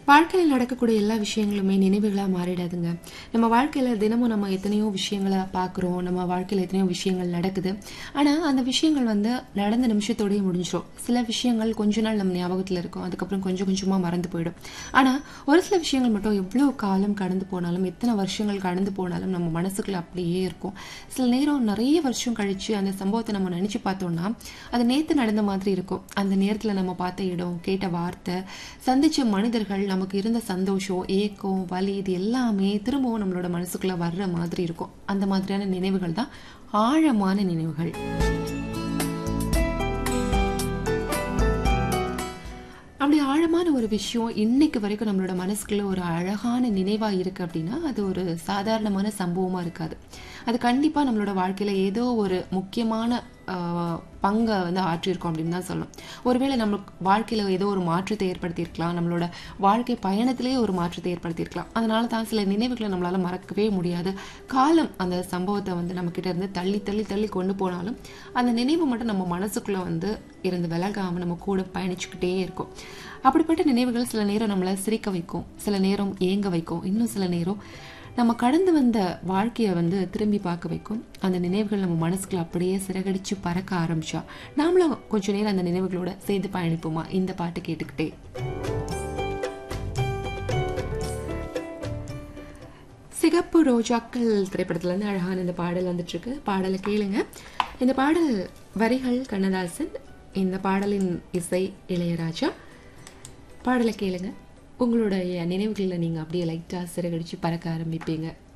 வாழ்க்கையில் நடக்கக்கூடிய எல்லா விஷயங்களுமே நினைவுகளாக மாறிடாதுங்க. நம்ம வாழ்க்கையில் தினமும் நம்ம எத்தனையோ விஷயங்களை பார்க்குறோம், நம்ம வாழ்க்கையில் எத்தனையோ விஷயங்கள் நடக்குது. ஆனால் அந்த விஷயங்கள் நடந்த நிமிஷத்தோடய முடிஞ்சிடும். சில விஷயங்கள் கொஞ்ச நாள் நம்ம ஞாபகத்தில் இருக்கும், அதுக்கப்புறம் கொஞ்சம் கொஞ்சமாக மறந்து போயிடும். ஆனால் ஒரு சில விஷயங்கள் மட்டும் எவ்வளோ காலம் கடந்து போனாலும், எத்தனை வருஷங்கள் கடந்து போனாலும் நம்ம மனசுக்குள்ள அப்படியே இருக்கும். சில நேரம் நிறைய வருஷம் கழித்து அந்த சம்பவத்தை நம்ம நினச்சி பார்த்தோம்னா அது நேற்று நடந்த மாதிரி இருக்கும். அந்த நேரத்தில் நம்ம பார்த்த இடம், கேட்ட வார்த்தை, சந்தித்த மனிதர்கள், நமக்கு இருந்த சந்தோஷம், ஏக்கம், வலி, இது எல்லாமே திரும்பவும் நம்மளோட மனசுக்குள்ள வர்ற மாதிரி இருக்கும். அந்த மாதிரியான நினைவுகள் தான் ஆழமான நினைவுகள். அப்படி ஆழமான ஒரு விஷயம் இன்னைக்கு வரைக்கும் நம்மளோட மனசுக்குள்ள ஒரு அழகான நினைவா இருக்கு அப்படின்னா அது ஒரு சாதாரணமான சம்பவமா இருக்காது. அது கண்டிப்பா நம்மளோட வாழ்க்கையில ஏதோ ஒரு முக்கியமான பங்கை ஆற்றியிருக்கோம் அப்படின்னு தான் சொல்லணும். ஒருவேளை நம்ம வாழ்க்கையில ஏதோ ஒரு மாற்றத்தை ஏற்படுத்தியிருக்கலாம், நம்மளோட வாழ்க்கை பயணத்திலேயே ஒரு மாற்றத்தை ஏற்படுத்தியிருக்கலாம். அதனால தான் சில நினைவுகளை நம்மளால மறக்கவே முடியாது. காலம் அந்த சம்பவத்தை நம்ம கிட்ட இருந்து தள்ளி தள்ளி தள்ளி கொண்டு போனாலும் அந்த நினைவு மட்டும் நம்ம மனசுக்குள்ள இருந்து விலகாம நம்ம கூட பயணிச்சுக்கிட்டே இருக்கும். அப்படிப்பட்ட நினைவுகள் சில நேரம் நம்மளை சிரிக்க வைக்கும், சில நேரம் ஏங்க வைக்கும், இன்னும் சில நேரம் நம்ம கடந்து வந்த வாழ்க்கையை திரும்பி பார்க்க வைக்கும். அந்த நினைவுகள் நம்ம மனசுக்குள்ள அப்படியே சிறகடிச்சு பறக்க ஆரம்பிச்சா நாமளும் கொஞ்ச நேரம் அந்த நினைவுகளோட சேர்ந்து பயணிப்போமா? இந்த பாட்டு கேட்டுக்கிட்டே. சிகப்பு ரோஜாக்கள் திரைப்படத்துல இருந்து அழகான இந்த பாடல் வந்துட்டு இருக்கு. பாடலை கேளுங்க. இந்த பாடல் வரிகள் கண்ணதாசன், இந்த பாடலின் இசை இளையராஜா. பாடலை கேளுங்க. உங்களுடைய நினைவுகளில் நீங்கள் அப்படியே லைட்டாக சிறகடிச்சு பறக்க ஆரம்பிப்பீங்க.